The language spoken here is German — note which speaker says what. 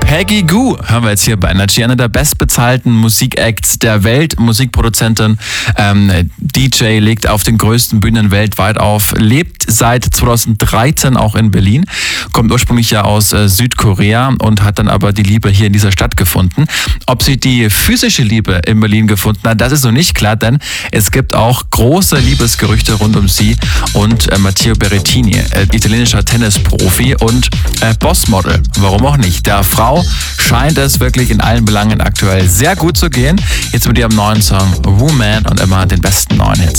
Speaker 1: Peggy Gou hören wir jetzt hier bei Energy, einer der bestbezahlten Musikacts der Welt, Musikproduzentin, DJ, legt auf den größten Bühnen weltweit auf, lebt seit 2013 auch in Berlin, kommt ursprünglich ja aus Südkorea und hat dann aber die Liebe hier in dieser Stadt gefunden. Ob sie die physische Liebe in Berlin gefunden hat, das ist noch nicht klar, denn es gibt auch große Liebesgerüchte rund um sie und Matteo Berrettini, italienischer Tennisprofi und Bossmodel. Warum auch nicht? Der Frau scheint es wirklich in allen Belangen aktuell sehr gut zu gehen. Jetzt mit ihrem neuen Song Woman und immer den besten neuen Hits.